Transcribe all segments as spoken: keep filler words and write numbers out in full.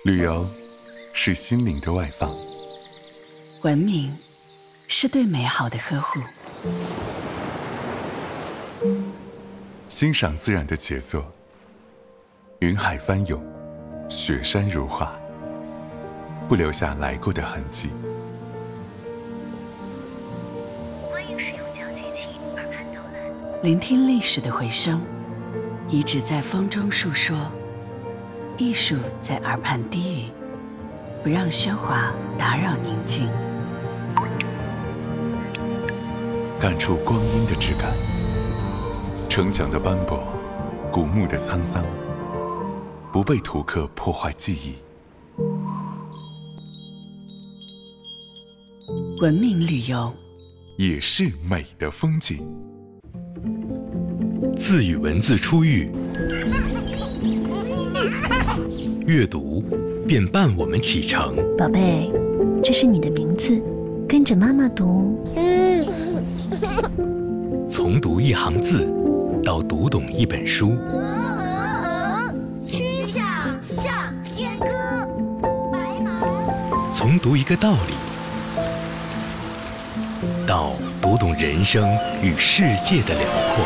旅游是心灵的外放， 文明是对美好的呵护， 欣赏自然的杰作，云海翻涌，雪山如画，不留下来过的痕迹。 欢迎使用脚机器耳畔导览， 聆听历史的回声，遗址在风中述说，艺术在耳畔低语，不让喧哗打扰宁静， 感触光阴的质感，城墙的斑驳，古墓的沧桑，不被图刻破坏记忆。 文明旅游也是美的风景。 字与文字初遇，阅读便伴我们启程。 宝贝，这是你的名字，跟着妈妈读。 从读一行字，到读懂一本书。 曲项向天歌，白马。 从读一个道理，到读懂人生与世界的辽阔。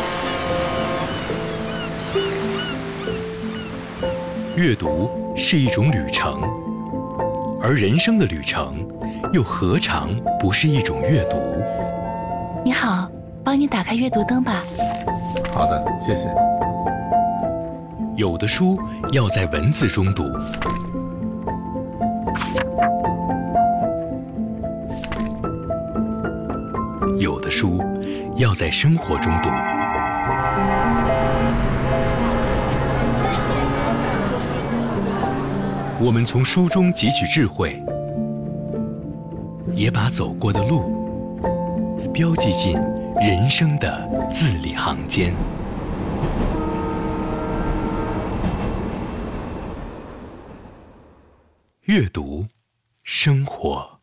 阅读是一种旅程，而人生的旅程又何尝不是一种阅读？ 你好，帮你打开阅读灯吧。 好的，谢谢。 有的书要在文字中读，有的书要在生活中读。我们从书中汲取智慧，也把走过的路标记进人生的字里行间。阅读，生活。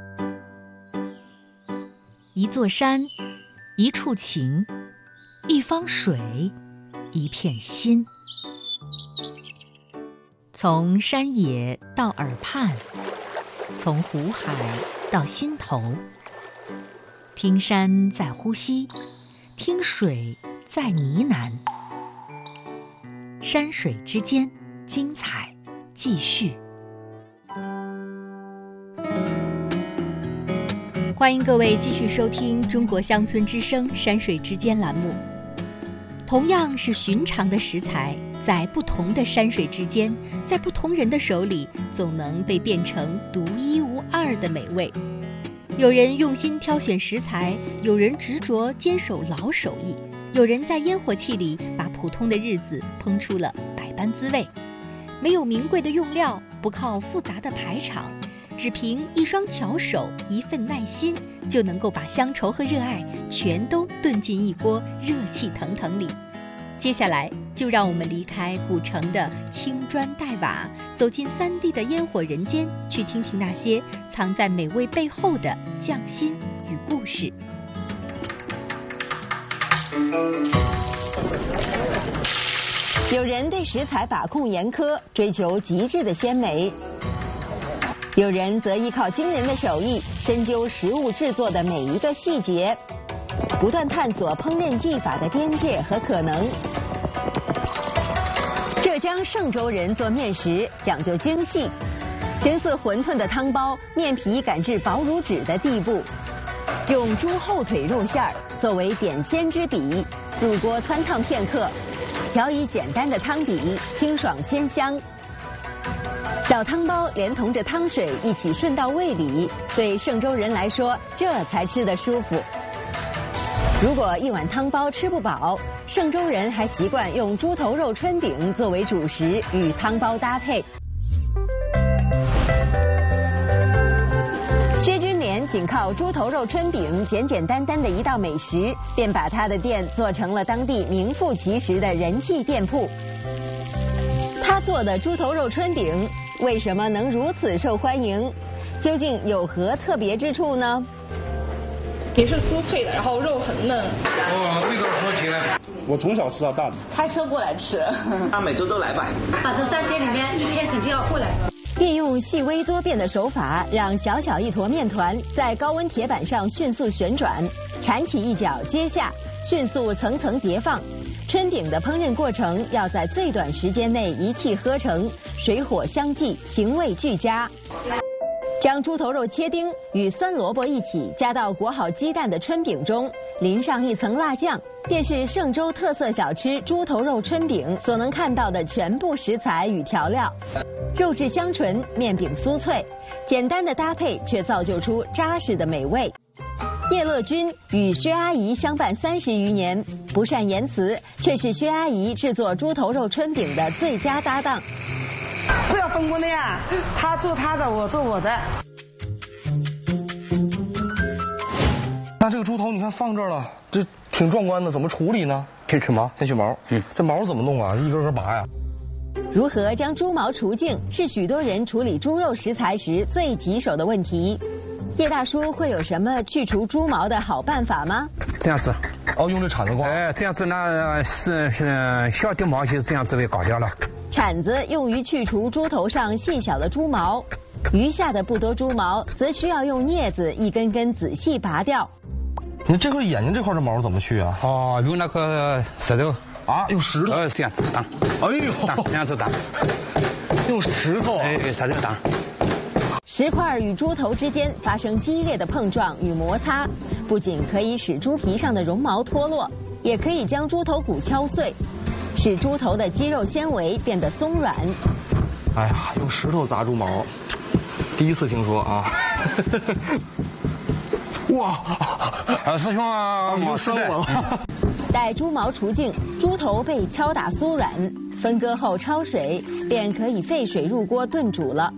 一座山，一处情，一方水，一片心。从山野到耳畔，从湖海到心头。听山在呼吸，听水在呢喃。山水之间，精彩继续。欢迎各位继续收听《中国乡村之声·山水之间》栏目。同样是寻常的食材，在不同的山水之间，在不同人的手里，总能被变成独一无二的美味。有人用心挑选食材，有人执着坚守老手艺，有人在烟火气里把普通的日子烹出了百般滋味。没有名贵的用料，不靠复杂的排场，只凭一双巧手，一份耐心，就能够把乡愁和热爱全都炖进一锅热气腾腾里。接下来就让我们离开古城的青砖黛瓦，走进三 D 的烟火人间，去听听那些藏在美味背后的匠心与故事。 有人对食材把控严苛，追求极致的鲜美；有人则依靠惊人的手艺，深究食物制作的每一个细节，不断探索烹饪技法的边界和可能。浙江嵊州人做面食讲究精细，形似馄饨的汤包，面皮擀至薄如纸的地步，用猪后腿肉馅儿作为点鲜之笔，入锅汆烫片刻，调以简单的汤底，清爽鲜香。小汤包连同着汤水一起顺到胃里，对嵊州人来说，这才吃得舒服。如果一碗汤包吃不饱，嵊州人还习惯用猪头肉春饼作为主食与汤包搭配。薛君莲仅靠猪头肉春饼简简单单的一道美食，便把他的店做成了当地名副其实的人气店铺。他做的猪头肉春饼为什么能如此受欢迎？究竟有何特别之处呢？ 也是酥配的，然后肉很嫩。 哦，味道好极了。 我从小吃到大的。 开车过来吃。 他每周都来吧。 反正三天里面一天肯定要过来。 运用细微多变的手法，让小小一坨面团在高温铁板上迅速旋转，铲起一角接下，迅速层层叠放。春饼的烹饪过程要在最短时间内一气呵成，水火相济，形味俱佳。将猪头肉切丁与酸萝卜一起加到裹好鸡蛋的春饼中，淋上一层辣酱，便是嵊州特色小吃猪头肉春饼所能看到的全部食材与调料。肉质香醇，面饼酥脆，简单的搭配却造就出扎实的美味。叶乐君与薛阿姨相伴三十余年，不善言辞，却是薛阿姨制作猪头肉春饼的最佳搭档。 是要分工的呀，他做他的，我做我的。 那这个猪头你看放这儿了，这挺壮观的，怎么处理呢？先取毛，先取毛。嗯，这毛怎么弄啊？一根根拔呀。 如何将猪毛除净，是许多人处理猪肉食材时最棘手的问题。叶大叔会有什么去除猪毛的好办法吗？ 这样子， 哦，用这铲子刮。 哎，这样子呢是是小的毛就这样子被搞掉了。 铲子用于去除猪头上细小的猪毛，余下的不多猪毛则需要用镊子一根根仔细拔掉。 你这块眼睛这块的毛怎么去啊？ 哦，用那个石头啊，用石头， 呃，这样子打。 哎呦， 这样子打， 用石头、啊， 哎，石头打。 石块与猪头之间发生激烈的碰撞与摩擦，不仅可以使猪皮上的绒毛脱落，也可以将猪头骨敲碎，使猪头的肌肉纤维变得松软。 哎呀，用石头砸猪毛，第一次听说啊！哇， 呃，师兄啊， 你伤我了。 待猪毛除净，猪头被敲打酥软，分割后焯水，便可以沸水入锅炖煮了。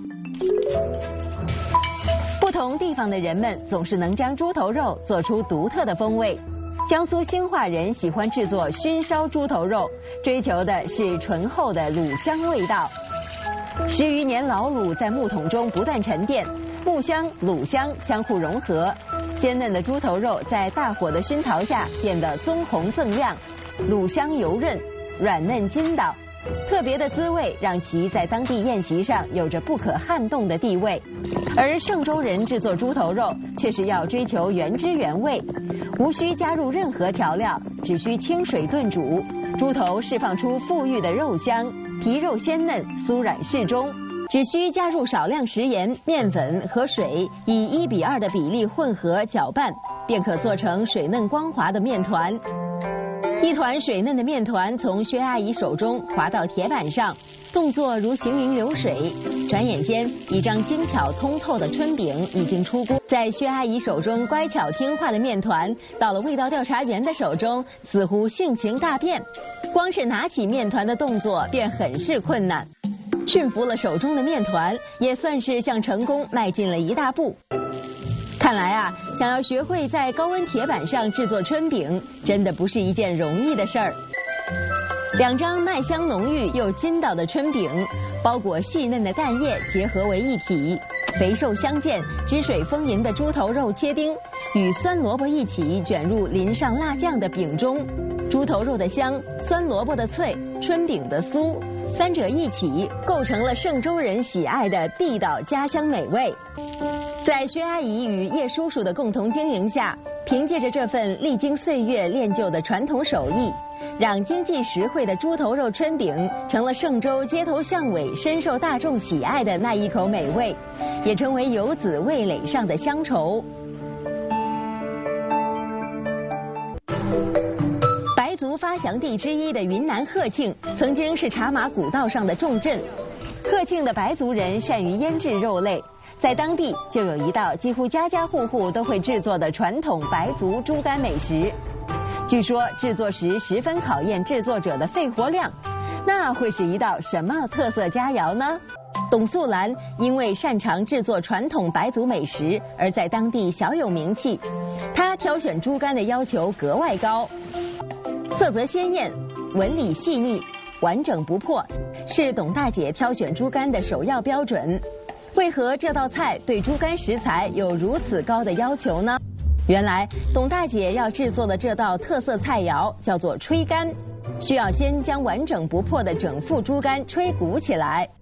不同地方的人们总是能将猪头肉做出独特的风味。江苏兴化人喜欢制作熏烧猪头肉，追求的是醇厚的卤香味道。十余年老卤在木桶中不断沉淀，木香、卤香相互融合，鲜嫩的猪头肉在大火的熏陶下变得棕红锃亮，卤香油润，软嫩筋道。特别的滋味让其在当地宴席上有着不可撼动的地位。而嵊州人制作猪头肉却是要追求原汁原味，无需加入任何调料，只需清水炖煮，猪头释放出馥郁的肉香，皮肉鲜嫩，酥软适中。只需加入少量食盐、面粉和水，以一比二的比例混合搅拌，便可做成水嫩光滑的面团。一团水嫩的面团从薛阿姨手中滑到铁板上，动作如行云流水。转眼间，一张精巧通透的春饼已经出锅。在薛阿姨手中乖巧听话的面团，到了味道调查员的手中，似乎性情大变。光是拿起面团的动作便很是困难。驯服了手中的面团，也算是向成功迈进了一大步。看来啊，想要学会在高温铁板上制作春饼，真的不是一件容易的事儿。两张麦香浓郁又筋道的春饼，包裹细嫩的蛋液结合为一体，肥瘦相间、汁水丰盈的猪头肉切丁与酸萝卜一起卷入淋上辣酱的饼中，猪头肉的香、酸萝卜的脆、春饼的酥，三者一起构成了嵊州人喜爱的地道家乡美味。在薛阿姨与叶叔叔的共同经营下，凭借着这份历经岁月练就的传统手艺，让经济实惠的猪头肉春饼成了嵊州街头巷尾深受大众喜爱的那一口美味，也成为游子味蕾上的乡愁。白族发祥地之一的云南鹤庆，曾经是茶马古道上的重镇。鹤庆的白族人善于腌制肉类，在当地就有一道几乎家家户户都会制作的传统白族猪肝美食。据说制作时十分考验制作者的肺活量，那会是一道什么特色佳肴呢？董素兰因为擅长制作传统白族美食而在当地小有名气。她挑选猪肝的要求格外高，色泽鲜艳，纹理细腻，完整不破，是董大姐挑选猪肝的首要标准。为何这道菜对猪肝食材有如此高的要求呢？原来董大姐要制作的这道特色菜肴叫做吹肝，需要先将完整不破的整副猪肝吹鼓起来。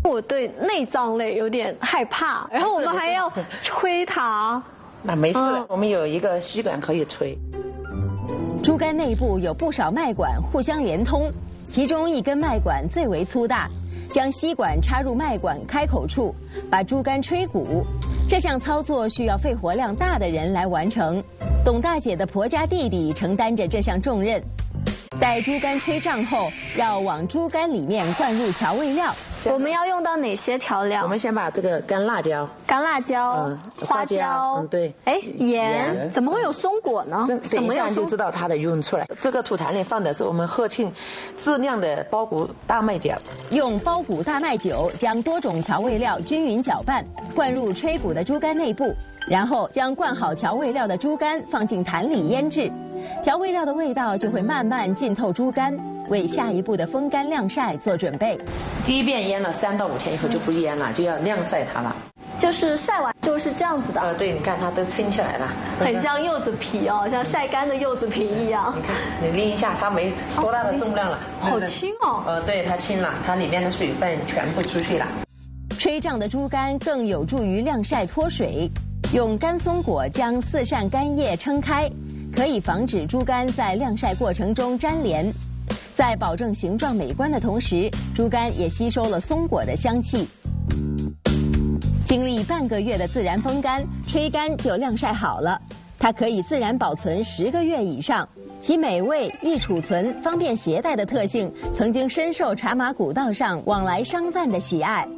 我对内脏类有点害怕，然后我们还要吹它。 那没事，嗯、我们有一个吸管可以吹。 猪肝内部有不少脉管互相连通，其中一根脉管最为粗大，将吸管插入脉管开口处，把猪肝吹鼓。这项操作需要肺活量大的人来完成。董大姐的婆家弟弟承担着这项重任。待猪肝吹胀后，要往猪肝里面灌入调味料。 我们要用到哪些调料？ 我们先把这个干辣椒、 干辣椒、嗯、花椒， 嗯对， 哎盐，怎么会有松果呢？ 等一下就知道它的用处了。这个土坛里放的是我们鹤庆自酿的包谷大麦酒， 用包谷大麦酒将多种调味料均匀搅拌，灌入吹鼓的猪肝内部，然后将灌好调味料的猪肝放进坛里腌制。调味料的味道就会慢慢浸透猪肝，为下一步的风干晾晒做准备。 第一遍腌了三到五天以后就不腌了，就要晾晒它了。 就是晒完就是这样子的。 呃，对，你看它都撑起来了， 很像柚子皮哦，像晒干的柚子皮一样。 你看，你拎一下，它没多大的重量了。 好轻哦。 呃，对，它轻了，它里面的水分全部出去了。 吹胀的猪肝更有助于晾晒脱水。用干松果将四扇干叶撑开，可以防止猪肝在晾晒过程中粘连。在保证形状美观的同时，猪肝也吸收了松果的香气。经历半个月的自然风干，吹干就晾晒好了。它可以自然保存十个月以上，其美味、易储存、方便携带的特性，曾经深受茶马古道上往来商贩的喜爱。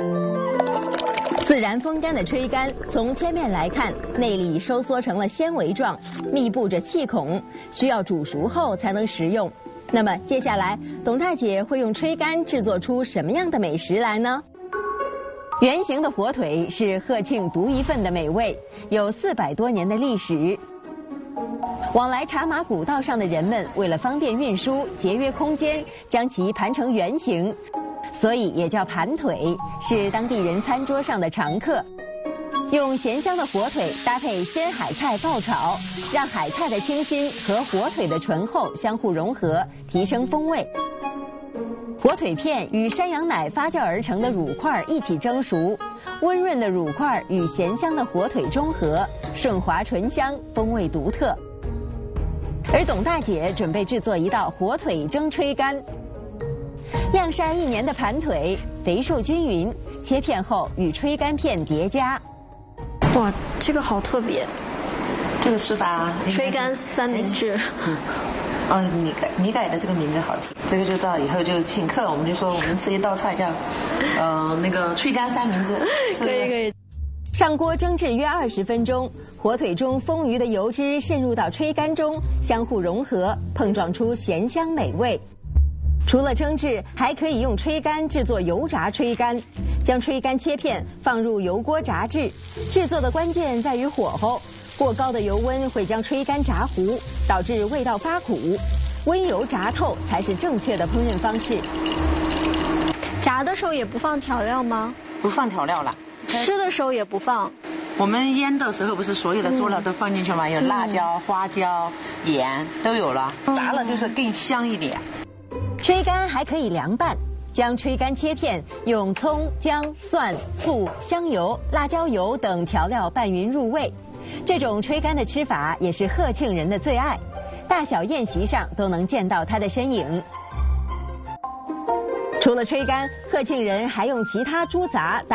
自然风干的吹干，从切面来看，内里收缩成了纤维状，密布着气孔，需要煮熟后才能食用。那么接下来，董大姐会用吹干制作出什么样的美食来呢？圆形的火腿是鹤庆独一份的美味，有四百多年的历史。往来茶马古道上的人们为了方便运输、节约空间，将其盘成圆形，所以也叫盘腿，是当地人餐桌上的常客。用咸香的火腿搭配鲜海菜爆炒，让海菜的清新和火腿的醇厚相互融合，提升风味。火腿片与山羊奶发酵而成的乳块一起蒸熟，温润的乳块与咸香的火腿中和，顺滑醇香，风味独特。而董大姐准备制作一道火腿蒸吹干。晾晒一年的盘腿，肥瘦均匀，切片后与吹干片叠加。 哇，这个好特别！ 这个是吧？ 吹干三明治。 嗯。哦，你改你改的这个名字好听。这个就到以后就请客，我们就说我们吃一道菜叫，呃，那个吹干三明治。 可以可以。 上锅蒸制约二十分钟，火腿中丰腴的油脂渗入到吹干中，相互融合，碰撞出咸香美味。除了蒸制，还可以用吹干制作油炸吹干。将吹干切片放入油锅炸制，制作的关键在于火候。过高的油温会将吹干炸糊，导致味道发苦。温油炸透才是正确的烹饪方式。 炸的时候也不放调料吗？ 不放调料了。 吃的时候也不放。 我们腌的时候不是所有的佐料都放进去了吗？有辣椒、花椒、盐都有了，炸了就是更香一点。 吹干还可以凉拌，将吹干切片用葱、姜、蒜、醋、香油、辣椒油等调料拌匀入味。这种吹干的吃法也是鹤庆人的最爱，大小宴席上都能见到它的身影。除了吹干，鹤庆人还用其他猪杂搭